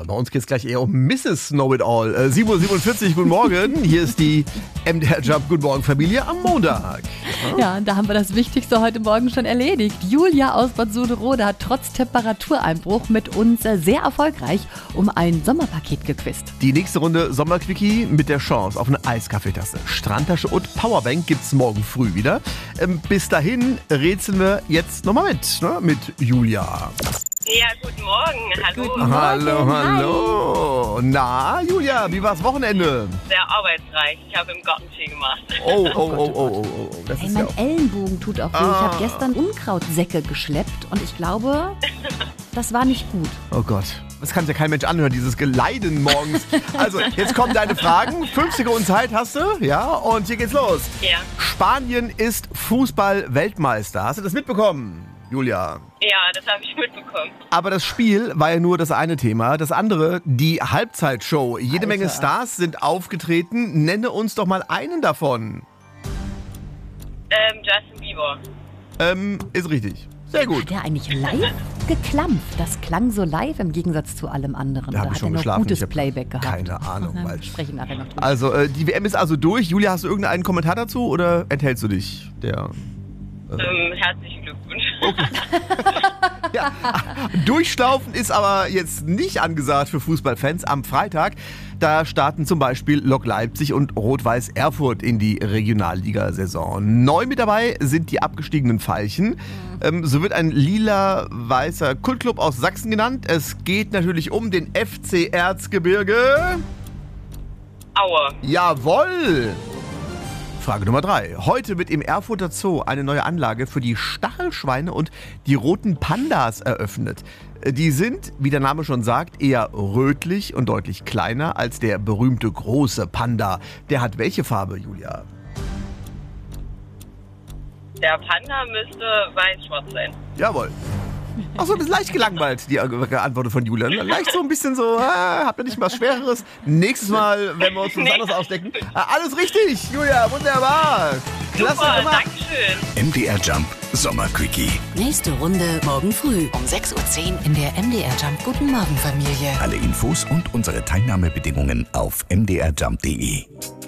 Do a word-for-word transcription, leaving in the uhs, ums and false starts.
bei uns geht es gleich eher um Misses Know-it-all. Äh, sieben Uhr siebenundvierzig, guten Morgen. Hier ist die M D R Jump Guten Morgen Familie am Montag. Ja, und da haben wir das Wichtigste heute Morgen schon erledigt. Julia aus Bad Suderode hat trotz Temperatureinbruch mit uns sehr erfolgreich um ein Sommerpaket gequizt. Die nächste Runde Sommerquickie mit der Chance auf eine Eiskaffeetasse, Strandtasche und Powerbank gibt's morgen früh wieder. Ähm, bis dahin rätseln wir jetzt nochmal mit, ne? Mit Julia. Ja, guten Morgen. Hallo. Guten Morgen. Hallo, hallo. Na, Julia, wie war's Wochenende? Sehr arbeitsreich. Ich habe im Garten viel gemacht. Oh, oh, oh, oh, oh, oh. Das Ey, ist mein ja Ellenbogen tut auch weh. Ah. Ich habe gestern Unkrautsäcke geschleppt und ich glaube, das war nicht gut. Oh Gott, das kann sich ja kein Mensch anhören, dieses Geleiden morgens. Also, jetzt kommen deine Fragen. Fünf Sekunden Zeit hast du, ja? Und hier geht's los. Ja. Spanien ist Fußball-Weltmeister. Hast du das mitbekommen, Julia? Ja, das habe ich mitbekommen. Aber das Spiel war ja nur das eine Thema. Das andere, die Halbzeitshow. Jede Alter. Menge Stars sind aufgetreten. Nenne uns doch mal einen davon. Ähm, Justin Bieber. Ähm, ist richtig. Sehr gut. Hat der eigentlich live geklampft? Das klang so live im Gegensatz zu allem anderen. Da hab Oder ich hat schon er noch geschlafen. gutes Ich hab Playback gehabt? keine Ahnung, Na, weil- wir sprechen nachher noch drüber. Also, äh, die W M ist also durch. Julia, hast du irgendeinen Kommentar dazu oder enthältst du dich? Der Ähm, herzlichen Glückwunsch. Ja, durchschlaufen ist aber jetzt nicht angesagt für Fußballfans. Am Freitag, da starten zum Beispiel Lok Leipzig und Rot-Weiß Erfurt in die Regionalligasaison. Neu mit dabei sind die abgestiegenen Veilchen. Ähm, so wird ein lila-weißer Kultclub aus Sachsen genannt. Es geht natürlich um den F C Erzgebirge. Aue. Jawohl! Frage Nummer drei. Heute wird im Erfurter Zoo eine neue Anlage für die Stachelschweine und die roten Pandas eröffnet. Die sind, wie der Name schon sagt, eher rötlich und deutlich kleiner als der berühmte große Panda. Der hat welche Farbe, Julia? Der Panda müsste weiß-schwarz sein. Jawohl. Ach so, das ist leicht gelangweilt, die Antwort von Julia. Leicht so ein bisschen so, ah, habt ihr nicht was Schwereres? Nächstes Mal, wenn wir uns was anderes ausdecken. Ah, alles richtig, Julia, wunderbar. Klasse Super, gemacht. Dankeschön. M D R Jump Sommerquickie. Nächste Runde morgen früh um sechs Uhr zehn in der M D R Jump Guten Morgen Familie. Alle Infos und unsere Teilnahmebedingungen auf m d r jump punkt d e.